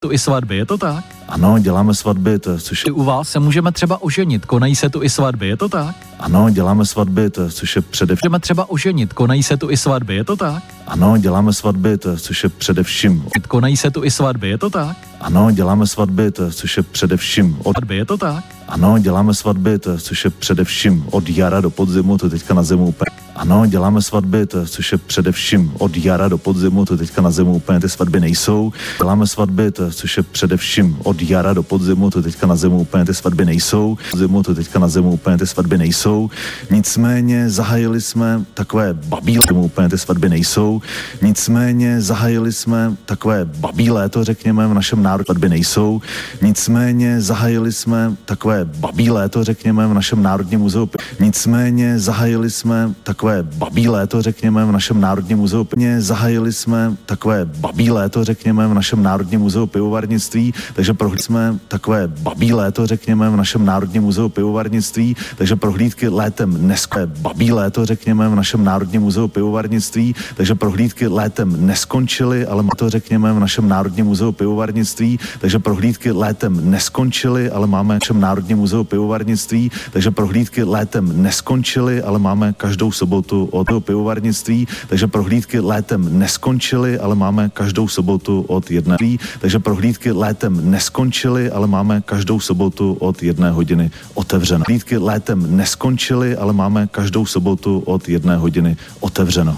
tu i svatby, je to tak? Ano, děláme svatby, což je... U vás se můžeme třeba oženit, konají se tu i svatby, je to tak? Ano, děláme svatby, což je především... Můžeme třeba oženit, konají se tu i svatby, je to tak? Ano, děláme svatby, což je především... Konají se tu i svatby, je to tak? Ano, děláme svatby, což je především... Svatby, je to tak? Ano, děláme svatby, což je především od jara do podzimu, to teďka na zimu úplně... Ano, děláme svatby, což je především od jara do podzimu, to teďka na zimu úplně ty svatby nejsou. Děláme svatby, což je především od jara do podzimu, to teďka na zimu úplně ty svatby nejsou. Zimu, to teďka na zimu úplně ty svatby nejsou. Nicméně zahájili jsme takové babí léto, úplně ty svatby nejsou. Nicméně zahájili jsme takové babí léto, řekněme, v našem národě svatby nejsou. Nicméně zahájili jsme takové babí léto, řekněme, v našem Národním muzeu. Nicméně zahájili jsme takové babí léto, řekněme, v našem Národním muzeu. Zahájili jsme takové babí léto, řekněme, v našem Národním muzeu pivovarnictví, takže prohlídli jsme takové babí léto, řekněme, v našem Národním muzeu pivovarnictví, takže prohlídky létem babí léto, řekněme, v našem Národním muzeu pivovarnictví, takže prohlídky létem neskončily, ale to řekněme v našem Národním muzeu pivovarnictví, takže prohlídky létem neskončily, ale máme v našem Národním muzeu pivovarnictví, takže prohlídky létem neskončily, ale máme každou sobotu od pivovarnictví, takže prohlídky létem neskončily, ale máme každou sobotu od 1. Takže prohlídky létem neskončily, ale máme každou sobotu od 1 hodiny otevřeno. Prohlídky létem neskončily, ale máme každou sobotu od 1 hodiny otevřeno.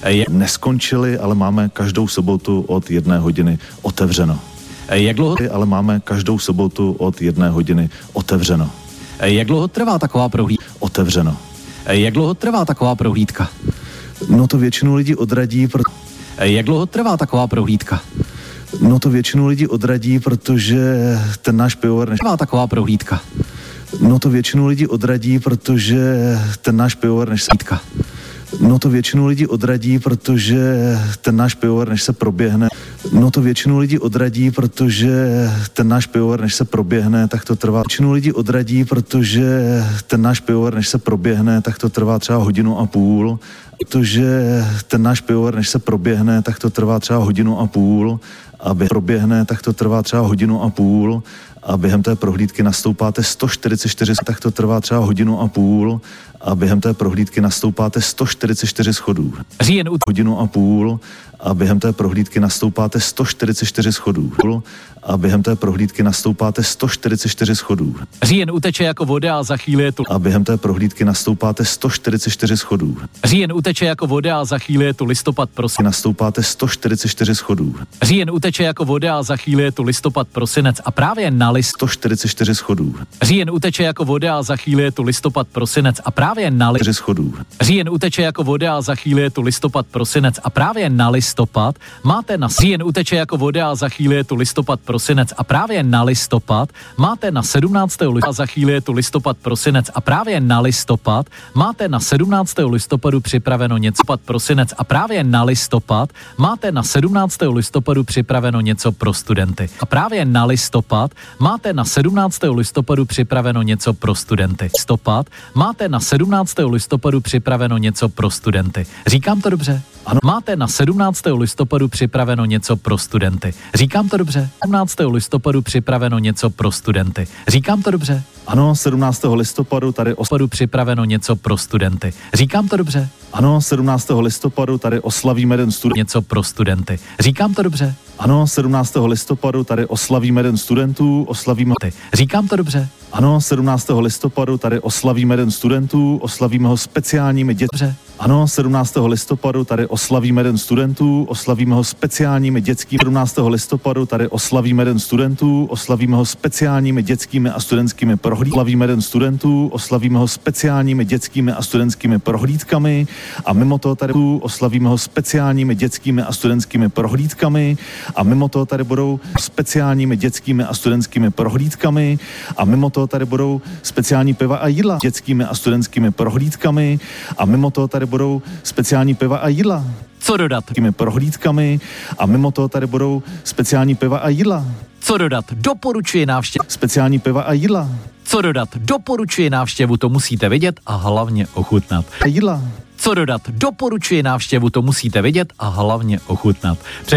Neskončily, ale máme každou sobotu od 1 hodiny otevřeno. Jak dlouho? Ale máme každou sobotu od 1 hodiny otevřeno. Jak dlouho trvá taková prohlídka? Otevřeno. Jak dlouho trvá taková prohlídka? No to většinu lidí odradí, Jak dlouho trvá taková prohlídka? No to většinu lidí odradí, protože ten náš pivovar Trvá taková prohlídka? No to většinu lidí odradí, protože ten náš pivovar než se... No to většinu lidí odradí, protože ten náš pivovar než se proběhne. No to většinu lidí odradí, protože ten náš pivovar než se proběhne, tak to trvá. Většinu lidí odradí, protože ten náš pivovar než se proběhne, tak to trvá třeba 1,5 hodiny. Protože ten náš pivovar než se proběhne, tak to trvá třeba 1,5 hodiny. Aby proběhne, tak to trvá třeba 1,5 hodiny. A během té prohlídky nastoupáte 144, tak to trvá třeba 1,5 hodiny. A během té prohlídky nastoupáte 144 schodů. Říjen 1,5 hodiny. A během té prohlídky nastoupáte 144 schodů. A během té prohlídky nastoupáte 144 schodů. Říjen uteče jako voda a za chvíli je tu. A během té prohlídky nastoupáte 144 schodů. Říjen uteče jako voda a za chvíli je tu listopad, prosinec. Nastoupáte 144 schodů. Říjen uteče jako voda a za chvíli je tu listopad, prosinec a právě na 144 schodů. Říjen uteče jako voda a za chvíli je tu listopad, prosinec a právě na 4 schodů. Říjen uteče jako voda a za chvíli je tu listopad, prosinec a právě na listopad máte na Říjen uteče jako voda a za chvíli je tu listopad, prosinec a právě na listopad máte na 17. listopadu a za chvíli je tu listopad, prosinec a právě na listopad máte na 17. listopadu připraveno něco prosinec a právě na listopad máte na 17. listopadu připraveno něco pro studenty. A právě na listopad máte na 17. listopadu připraveno něco pro studenty. Listopad máte na 17. listopadu připraveno něco pro studenty. Říkám to dobře? Ano. Máte na 17. listopadu připraveno něco pro studenty. Říkám to dobře? 17. listopadu připraveno něco pro studenty. Říkám to dobře? Ano, 17. listopadu tady připraveno něco pro studenty. Říkám to dobře? Ano, 17. listopadu tady oslavíme den studentů. Něco pro studenty. Říkám to dobře? Ano, 17. listopadu tady oslavíme den studentů, oslavíme... Říkám to dobře? Ano, 17. listopadu tady oslavíme den studentů, oslavíme ho speciálními dětmi. Ano, 17. listopadu tady oslavíme den studentů, oslavíme ho speciálními dětskými. 17. listopadu tady oslavíme den studentů, oslavíme ho speciálními dětskými a studentskými prohlídkami. Oslavíme den studentů, oslavíme ho speciálními dětskými a studentskými prohlídkami a mimo to tady oslavíme ho speciálními dětskými a studentskými prohlídkami a mimo to tady budou speciálními dětskými a studentskými prohlídkami a mimo to tady budou speciální piva a jídla dětskými a studentskými prohlídkami a mimo to tady budou speciální piva a jídla. Co dodat? Prohlídkami a mimo to tady budou speciální piva a jídla. Co dodat? Doporučuji návštěvu. Speciální piva a jídla. Co dodat? Doporučuji návštěvu, to musíte vidět a hlavně ochutnat. A jídla. Co dodat? Doporučuji návštěvu, to musíte vidět a hlavně ochutnat.